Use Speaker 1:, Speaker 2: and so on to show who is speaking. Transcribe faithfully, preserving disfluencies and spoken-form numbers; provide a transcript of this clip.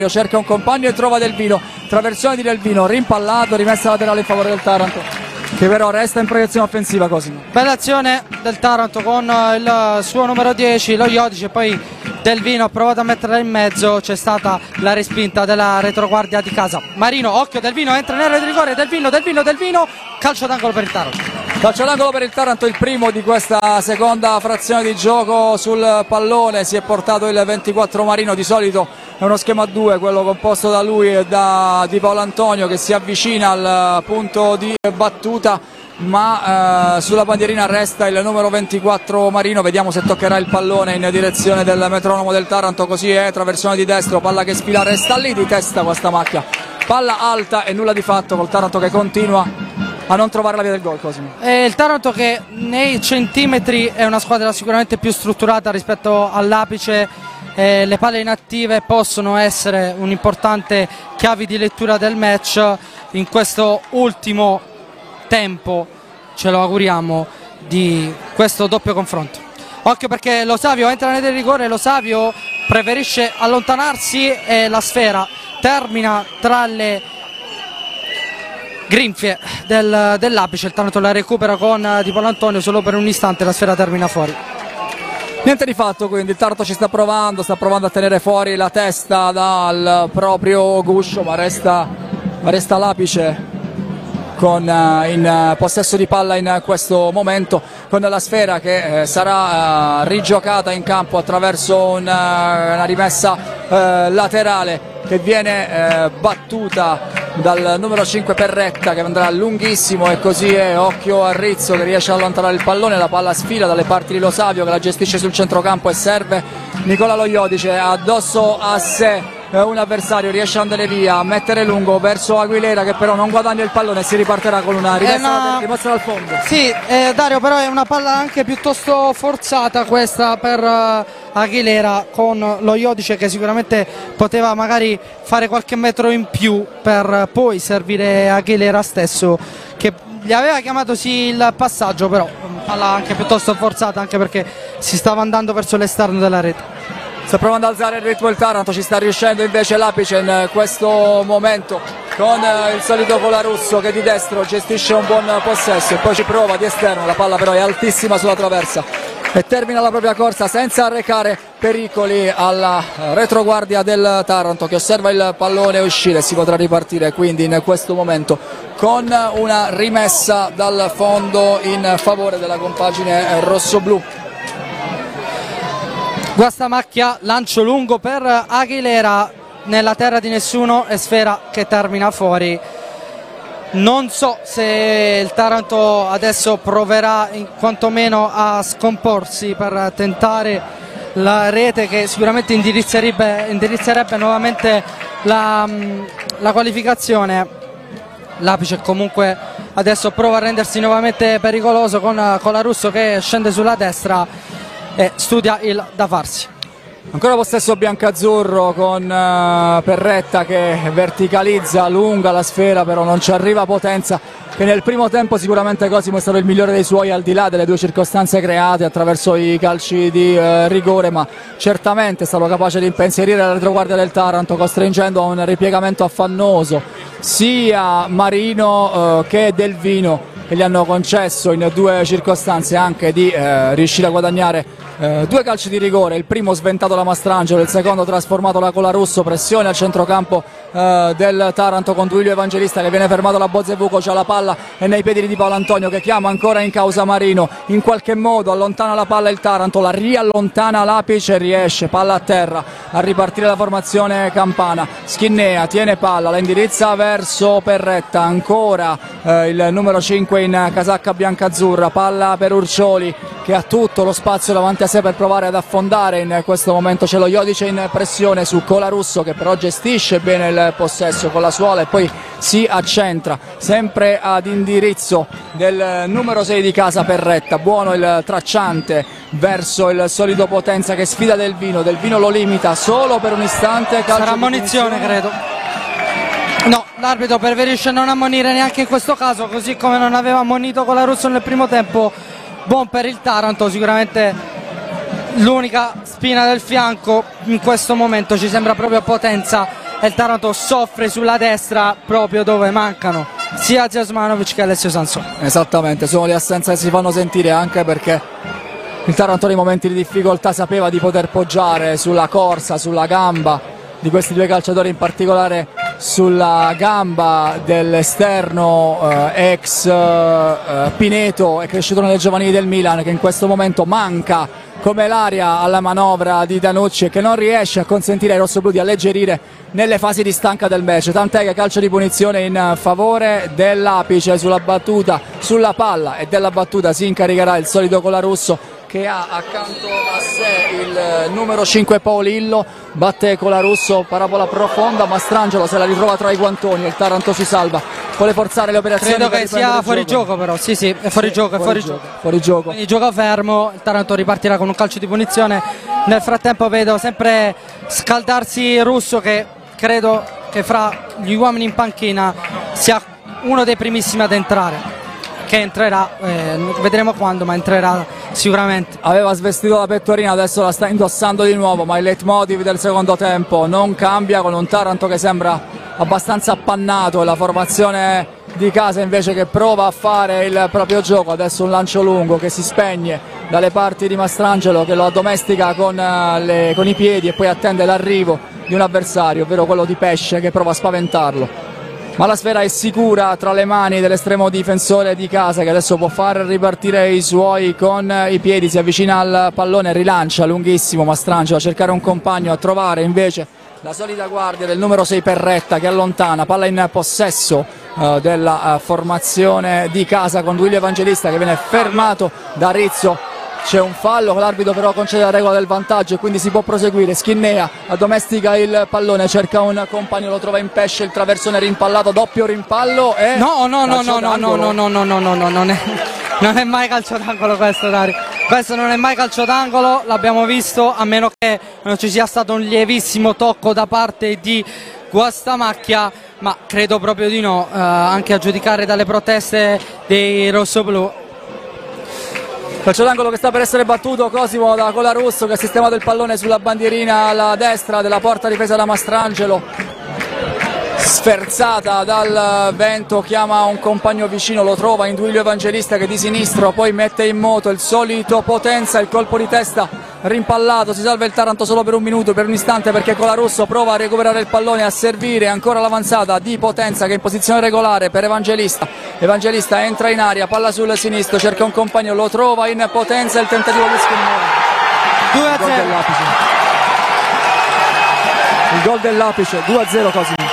Speaker 1: cerca un compagno e trova Del Vino, traversone di Del Vino, rimpallato, rimessa laterale in favore del Taranto, che però resta in proiezione offensiva. Cosimo.
Speaker 2: Bella azione del Taranto con il suo numero dieci, lo Iodice, poi Del Vino ha provato a metterla in mezzo, c'è stata la respinta della retroguardia di casa. Marino, occhio, Del Vino entra in area di rigore, Del Vino, Del Vino, Del Vino, calcio d'angolo per il Taranto.
Speaker 1: Calcio d'angolo per il Taranto, il primo di questa seconda frazione di gioco sul pallone. Si è portato il ventiquattro Marino, di solito è uno schema a due quello composto da lui e da Di Paolo Antonio, che si avvicina al punto di battuta, ma eh, sulla bandierina resta il numero ventiquattro Marino. Vediamo se toccherà il pallone in direzione del metronomo del Taranto. Così è, traversone di destro, palla che sfila, resta lì di testa questa macchia, palla alta e nulla di fatto, col Taranto che continua a non trovare la via del gol. Cosimo.
Speaker 2: E il Taranto che nei centimetri è una squadra sicuramente più strutturata rispetto all'Apice. Eh, le palle inattive possono essere un'importante chiave di lettura del match in questo ultimo tempo, ce lo auguriamo, di questo doppio confronto. Occhio perché Lo Savio entra nel rigore, Lo Savio preferisce allontanarsi e la sfera termina tra le grinfie del, dell'Apice. Il Taranto la recupera con Di Paolo Antonio, solo per un istante la sfera termina fuori.
Speaker 1: Niente di fatto, quindi il Taranto ci sta provando, sta provando a tenere fuori la testa dal proprio guscio, ma resta, ma resta l'Apice con, uh, in uh, possesso di palla in questo momento, con la sfera che eh, sarà uh, rigiocata in campo attraverso un, uh, una rimessa uh, laterale che viene eh, battuta dal numero cinque Perretta, che andrà lunghissimo, e così è. Occhio a Rizzo che riesce ad allontanare il pallone, la palla sfila dalle parti di Lo Savio che la gestisce sul centrocampo e serve Nicola Lo Iodice addosso a sé un avversario, riesce ad andare via, a mettere lungo verso Aguilera, che però non guadagna il pallone e si ripartirà con una rimessa, una... rimessa dal fondo.
Speaker 2: Sì, eh, Dario, però è una palla anche piuttosto forzata questa per uh, Aguilera, con Lo Iodice che sicuramente poteva magari fare qualche metro in più per poi servire Aguilera stesso, che gli aveva chiamato sì il passaggio, però palla anche piuttosto forzata, anche perché si stava andando verso l'esterno della rete.
Speaker 1: Sta provando ad alzare il ritmo il Taranto, ci sta riuscendo invece l'Apice in questo momento con il solito Colarusso che di destro gestisce un buon possesso e poi ci prova di esterno, la palla però è altissima sulla traversa e termina la propria corsa senza arrecare pericoli alla retroguardia del Taranto, che osserva il pallone uscire. Si potrà ripartire quindi in questo momento con una rimessa dal fondo in favore della compagine rossoblù.
Speaker 2: Questa macchia, lancio lungo per Aguilera nella terra di nessuno e sfera che termina fuori. Non so se il Taranto adesso proverà in quantomeno a scomporsi per tentare la rete, che sicuramente indirizzerebbe, indirizzerebbe nuovamente la, la qualificazione. L'Apice comunque adesso prova a rendersi nuovamente pericoloso con Colarusso che scende sulla destra e studia il da farsi.
Speaker 1: Ancora possesso biancazzurro con uh, Perretta che verticalizza, lunga la sfera, però non ci arriva potenza, che nel primo tempo sicuramente Cosimo è stato il migliore dei suoi, al di là delle due circostanze create attraverso i calci di uh, rigore, ma certamente è stato capace di impensierire la retroguardia del Taranto, costringendo a un ripiegamento affannoso sia Marino uh, che Del Vino, che gli hanno concesso in due circostanze anche di uh, riuscire a guadagnare Eh, due calci di rigore, il primo sventato da Mastrangelo, il secondo trasformato da Colarusso. Pressione al centrocampo eh, del Taranto con Duilio Evangelista che viene fermato da Bozzevuco, c'ha la palla e nei piedi di Paolo Antonio che chiama ancora in causa Marino, in qualche modo allontana la palla il Taranto, la riallontana l'Apice, riesce, palla a terra, a ripartire la formazione campana. Schinnea tiene palla, la indirizza verso Perretta, ancora eh, il numero cinque in casacca biancazzurra, palla per Urcioli che ha tutto lo spazio davanti a sé per provare ad affondare. In questo momento c'è Lo Iodice in pressione su Colarusso, che però gestisce bene il possesso con la suola e poi si accentra sempre ad indirizzo del numero sei di casa Perretta. Buono il tracciante verso il solido Potenza che sfida Del Vino, Del Vino lo limita solo per un istante.
Speaker 2: Sarà ammonizione credo. No, l'arbitro preferisce non ammonire neanche in questo caso, così come non aveva ammonito Colarusso nel primo tempo. Buon per il Taranto, sicuramente l'unica spina del fianco in questo momento ci sembra proprio Potenza e il Taranto soffre sulla destra proprio dove mancano sia Ziasmanovic che Alessio Sansone.
Speaker 1: Esattamente, sono le assenze che si fanno sentire, anche perché il Taranto nei momenti di difficoltà sapeva di poter poggiare sulla corsa, sulla gamba di questi due calciatori, in particolare sulla gamba dell'esterno eh, ex eh, Pineto, è cresciuto nelle giovanili del Milan, che in questo momento manca come l'aria alla manovra di Danucci e che non riesce a consentire ai rossoblù di alleggerire nelle fasi di stanca del match, tant'è che calcio di punizione in favore dell'Apice sulla battuta, sulla palla, e della battuta si incaricherà il solito Colarusso, che ha accanto a sé il numero cinque Paolillo. Batte Colarusso, parabola profonda, Mastrangelo se la ritrova tra i guantoni e il Taranto si salva. Vuole forzare le operazioni.
Speaker 2: Credo che sia fuori gioco. gioco però, sì sì, è fuori sì, gioco, è fuori, fuori gioco. gioco.
Speaker 1: Fuori gioco.
Speaker 2: Quindi gioco fermo, il Taranto ripartirà con un calcio di punizione. Nel frattempo vedo sempre scaldarsi Russo, che credo che fra gli uomini in panchina sia uno dei primissimi ad entrare. Che entrerà, eh, vedremo quando, ma entrerà sicuramente.
Speaker 1: Aveva svestito la pettorina, adesso la sta indossando di nuovo, ma il leitmotiv del secondo tempo non cambia, con un Taranto che sembra abbastanza appannato e la formazione di casa invece che prova a fare il proprio gioco. Adesso un lancio lungo che si spegne dalle parti di Mastrangelo, che lo addomestica con, le, con i piedi e poi attende l'arrivo di un avversario, ovvero quello di Pesce, che prova a spaventarlo. Ma la sfera è sicura tra le mani dell'estremo difensore di casa, che adesso può far ripartire i suoi con i piedi, si avvicina al pallone, rilancia lunghissimo Mastrangelo a cercare un compagno, a trovare invece la solida guardia del numero sei Perretta, che allontana, palla in possesso uh, della uh, formazione di casa, con Duilio Evangelista che viene fermato da Rizzo. C'è un fallo, l'arbitro però concede la regola del vantaggio e quindi si può proseguire. Schinnea addomestica il pallone, cerca un compagno, lo trova in Pesce, il traversone rimpallato, doppio rimpallo e
Speaker 2: no no no no no no no no no no no no non è, non è mai calcio d'angolo questo, Dario. Questo non è mai calcio d'angolo, l'abbiamo visto, a meno che non ci sia stato un lievissimo tocco da parte di Guastamacchia, ma credo proprio di no, eh, anche a giudicare dalle proteste dei rossoblù.
Speaker 1: Calcio d'angolo che sta per essere battuto, Cosimo da Colarusso, che ha sistemato il pallone sulla bandierina alla destra della porta difesa da Mastrangelo, sferzata dal vento, chiama un compagno vicino, lo trova in Duilio Evangelista che di sinistro poi mette in moto il solito Potenza, il colpo di testa rimpallato, si salva il Taranto solo per un minuto, per un istante, perché Colarusso prova a recuperare il pallone, a servire ancora l'avanzata di Potenza, che è in posizione regolare per Evangelista. Evangelista entra in aria, palla sul sinistro, cerca un compagno, lo trova in Potenza, il tentativo di Schinnea.
Speaker 2: due a zero.
Speaker 1: Il gol dell'Apice, due a zero Cosimo.